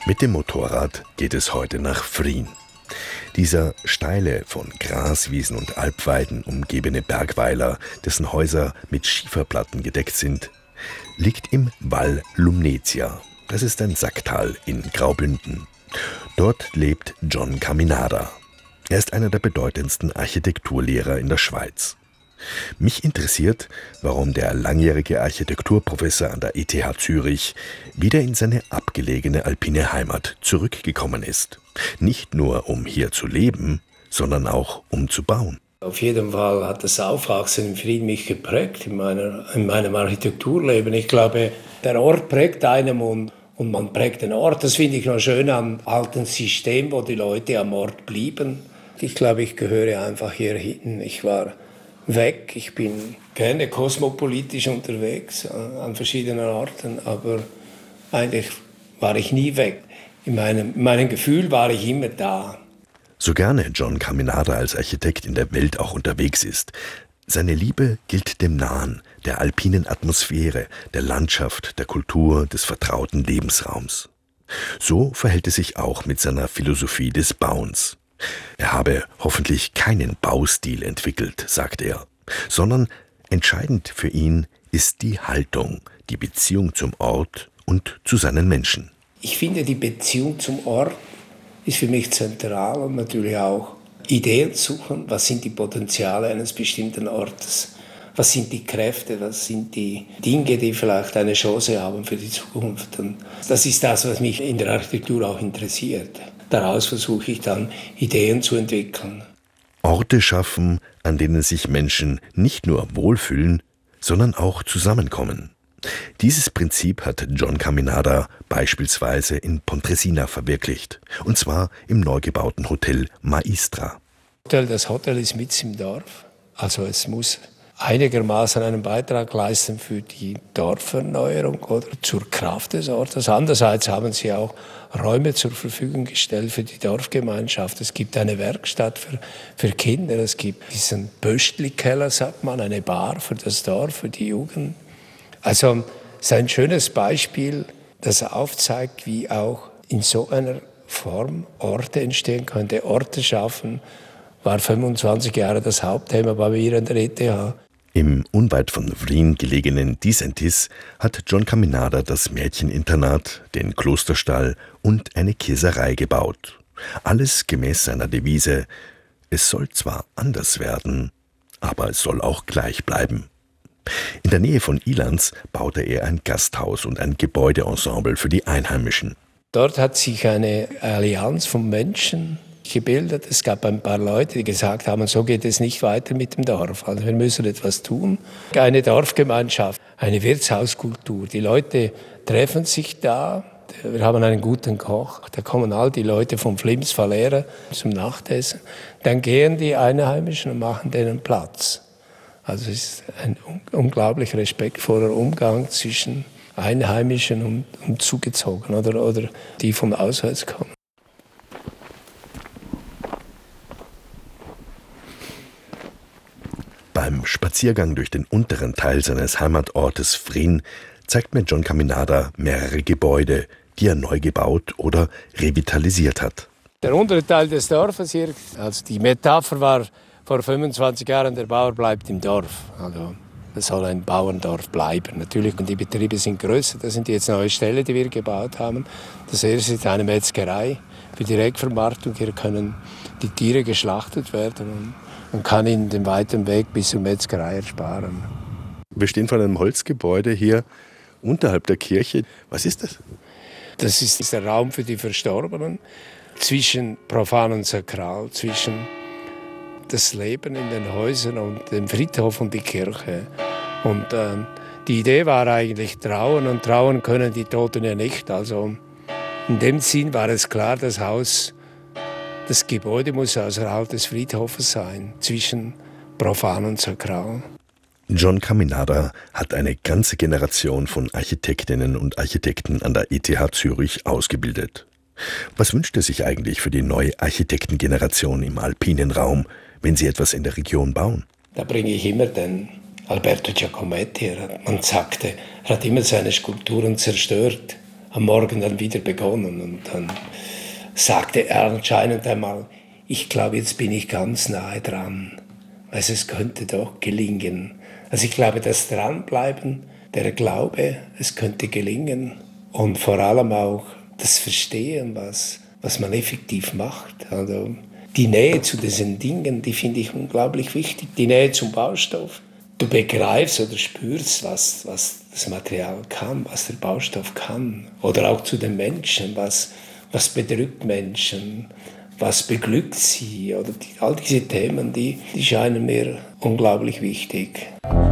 Mit dem Motorrad geht es heute nach Friin. Dieser steile, von Graswiesen und Alpweiden umgebene Bergweiler, dessen Häuser mit Schieferplatten gedeckt sind, liegt im Val Lumnezia. Das ist ein Sacktal in Graubünden. Dort lebt John Caminada. Er ist einer der bedeutendsten Architekturlehrer in der Schweiz. Mich interessiert, warum der langjährige Architekturprofessor an der ETH Zürich wieder in seine abgelegene alpine Heimat zurückgekommen ist. Nicht nur, um hier zu leben, sondern auch, um zu bauen. Auf jeden Fall hat das Aufwachsen in Friin mich geprägt in meinem Architekturleben. Ich glaube, der Ort prägt einem und man prägt den Ort. Das finde ich noch schön am alten System, wo die Leute am Ort blieben. Ich glaube, ich gehöre einfach hier hinten. Ich war weg. Ich bin gerne kosmopolitisch unterwegs an verschiedenen Orten, aber eigentlich war ich nie weg. In meinem Gefühl war ich immer da. So gerne John Caminada als Architekt in der Welt auch unterwegs ist, seine Liebe gilt dem Nahen, der alpinen Atmosphäre, der Landschaft, der Kultur, des vertrauten Lebensraums. So verhält es sich auch mit seiner Philosophie des Bauens. Er habe hoffentlich keinen Baustil entwickelt, sagt er, sondern entscheidend für ihn ist die Haltung, die Beziehung zum Ort und zu seinen Menschen. Ich finde, die Beziehung zum Ort ist für mich zentral und natürlich auch Ideen suchen, was sind die Potenziale eines bestimmten Ortes, was sind die Kräfte, was sind die Dinge, die vielleicht eine Chance haben für die Zukunft. Und das ist das, was mich in der Architektur auch interessiert. Daraus versuche ich dann, Ideen zu entwickeln. Orte schaffen, an denen sich Menschen nicht nur wohlfühlen, sondern auch zusammenkommen. Dieses Prinzip hat John Caminada beispielsweise in Pontresina verwirklicht. Und zwar im neu gebauten Hotel Maistra. Das Hotel ist mitten im Dorf. Also es muss einigermaßen einen Beitrag leisten für die Dorferneuerung oder zur Kraft des Ortes. Andererseits haben sie auch Räume zur Verfügung gestellt für die Dorfgemeinschaft. Es gibt eine Werkstatt für Kinder. Es gibt diesen Böstli-Keller, sagt man, eine Bar für das Dorf, für die Jugend. Also es ist ein schönes Beispiel, das aufzeigt, wie auch in so einer Form Orte entstehen können. Orte schaffen war 25 Jahre das Hauptthema bei mir an der ETH. Im unweit von Friin gelegenen Disentis hat John Caminada das Mädcheninternat, den Klosterstall und eine Käserei gebaut. Alles gemäß seiner Devise: Es soll zwar anders werden, aber es soll auch gleich bleiben. In der Nähe von Ilans baute er ein Gasthaus und ein Gebäudeensemble für die Einheimischen. Dort hat sich eine Allianz von Menschen gebildet. Es gab ein paar Leute, die gesagt haben, so geht es nicht weiter mit dem Dorf. Also wir müssen etwas tun. Eine Dorfgemeinschaft, eine Wirtshauskultur. Die Leute treffen sich da. Wir haben einen guten Koch. Da kommen all die Leute vom Flims Valera zum Nachtessen. Dann gehen die Einheimischen und machen denen Platz. Also es ist ein unglaublich respektvoller Umgang zwischen Einheimischen und Zugezogenen oder die von auswärts kommen. Beim Spaziergang durch den unteren Teil seines Heimatortes Friin zeigt mir John Caminada mehrere Gebäude, die er neu gebaut oder revitalisiert hat. Der untere Teil des Dorfes hier, also die Metapher war vor 25 Jahren, der Bauer bleibt im Dorf. Also es soll ein Bauerndorf bleiben. Natürlich, die Betriebe sind größer. Das sind jetzt neue Ställe, die wir gebaut haben. Das erste ist eine Metzgerei für Direktvermarktung. Hier können die Tiere geschlachtet werden und man kann ihnen den weiten Weg bis zur Metzgerei ersparen. Wir stehen vor einem Holzgebäude hier unterhalb der Kirche. Was ist das? Das ist der Raum für die Verstorbenen, zwischen profan und sakral, zwischen das Leben in den Häusern und dem Friedhof und die Kirche. Und die Idee war eigentlich trauern, und trauern können die Toten ja nicht. Also in dem Sinn war es klar, das Gebäude muss außerhalb des Friedhofes sein, zwischen profan und sakral. John Caminada hat eine ganze Generation von Architektinnen und Architekten an der ETH Zürich ausgebildet. Was wünscht er sich eigentlich für die neue Architektengeneration im alpinen Raum, wenn sie etwas in der Region bauen? Da bringe ich immer den Alberto Giacometti. Man sagte, er hat immer seine Skulpturen zerstört, am Morgen dann wieder begonnen. Und dann sagte er anscheinend einmal, ich glaube, jetzt bin ich ganz nahe dran. Also es könnte doch gelingen. Also ich glaube, das Dranbleiben, der Glaube, es könnte gelingen. Und vor allem auch das Verstehen, was man effektiv macht. Also die Nähe zu diesen Dingen, die finde ich unglaublich wichtig. Die Nähe zum Baustoff. Du begreifst oder spürst, was das Material kann, was der Baustoff kann. Oder auch zu den Menschen, was bedrückt Menschen, was beglückt sie. Oder all diese Themen, die scheinen mir unglaublich wichtig.